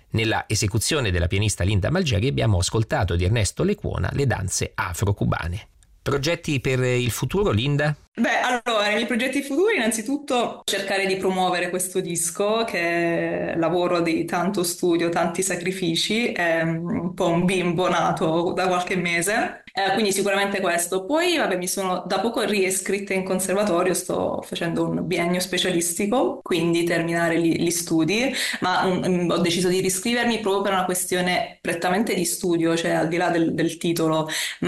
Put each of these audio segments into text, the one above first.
Nella esecuzione della pianista Linda Malgeri abbiamo ascoltato di Ernesto Lecuona le danze afro-cubane. Progetti per il futuro, Linda? Allora, i miei progetti futuri, innanzitutto cercare di promuovere questo disco, che è lavoro di tanto studio, tanti sacrifici, è un po' un bimbo nato da qualche mese, quindi sicuramente questo. Poi, mi sono da poco riiscritta in conservatorio, sto facendo un biennio specialistico, quindi terminare gli studi, ma ho deciso di riscrivermi proprio per una questione prettamente di studio, cioè al di là del titolo,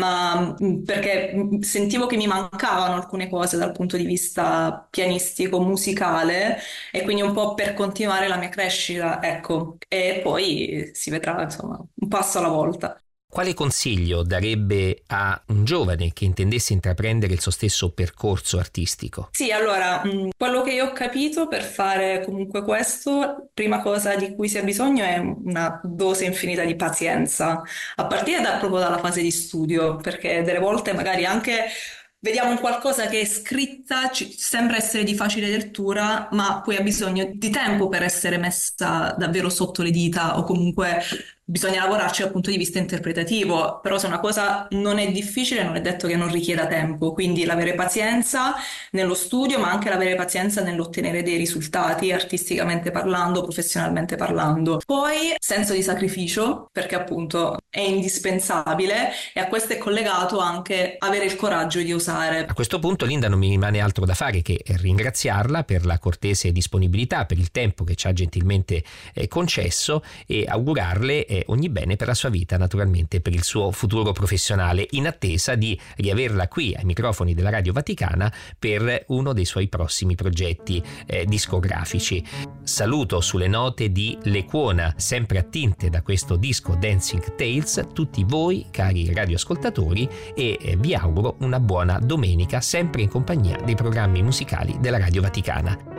ma perché sentivo che mi mancavano alcune cose dal punto di vista pianistico, musicale, e quindi un po' per continuare la mia crescita, ecco, e poi si vedrà, insomma, un passo alla volta. Quale consiglio darebbe a un giovane che intendesse intraprendere il suo stesso percorso artistico? Sì, allora, quello che io ho capito per fare comunque questo, prima cosa di cui si ha bisogno è una dose infinita di pazienza, a partire proprio dalla fase di studio, perché delle volte magari anche vediamo un qualcosa che è scritta, sembra essere di facile lettura, ma poi ha bisogno di tempo per essere messa davvero sotto le dita, o comunque bisogna lavorarci dal punto di vista interpretativo. Però se una cosa non è difficile, non è detto che non richieda tempo, quindi l'avere pazienza nello studio, ma anche l'avere pazienza nell'ottenere dei risultati, artisticamente parlando, professionalmente parlando. Poi senso di sacrificio, perché appunto è indispensabile, e a questo è collegato anche avere il coraggio di osare. A questo punto, Linda, non mi rimane altro da fare che ringraziarla per la cortese disponibilità, per il tempo che ci ha gentilmente concesso, e augurarle ogni bene per la sua vita, naturalmente per il suo futuro professionale, in attesa di riaverla qui ai microfoni della Radio Vaticana per uno dei suoi prossimi progetti discografici. Saluto sulle note di Lecuona, sempre attinte da questo disco Dancing Tales, tutti voi cari radioascoltatori, e vi auguro una buona domenica sempre in compagnia dei programmi musicali della Radio Vaticana.